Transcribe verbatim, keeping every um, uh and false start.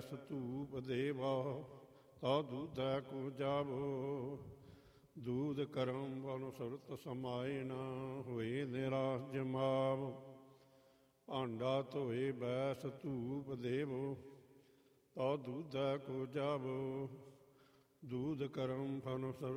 ਬੈਸ ਧੂਪ ਦੇਵਾ, ਤਾ ਦੂਧੈ ਕੋ ਜਾਵੋ। ਦੂਧ ਕਰਮ ਬਲ ਸੁਰਤ ਸਮਾਏ ਨਾ, ਹੋਏ ਨਿਰਾਸ ਜਮਾਵ। ਭਾਂਡਾ ਧੋਏ ਬੈਸ ਧੂਪ ਦੇਵੋ, ਤਾ ਦੂਧੈ ਕੋ ਜਾਵੋ। ਦੂਧ ਕਰਮ ਫਲ ਸੁਰਤ